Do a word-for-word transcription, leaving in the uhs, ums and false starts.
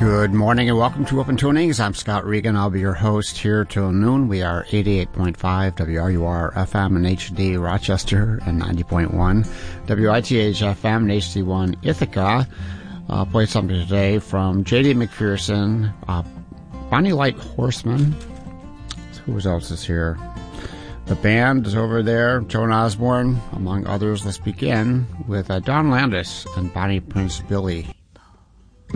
Good morning and welcome to Open Tunings. I'm Scott Regan. I'll be your host here till noon. We are eighty-eight point five W R U R F M and H D Rochester and ninety point one W I T H F M and H D one Ithaca. I'll play something today from J D McPherson, uh, Bonnie Light Horseman. Who else is here? The band is over there, Joan Osborne, among others. Let's begin with uh, Don Landis and Bonnie Prince Billy.